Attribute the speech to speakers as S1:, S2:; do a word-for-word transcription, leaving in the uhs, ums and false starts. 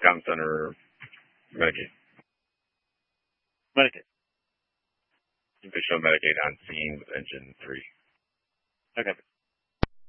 S1: Town Center, Medicaid.
S2: Medicaid.
S1: They show Medicaid on scene with engine three.
S2: Okay.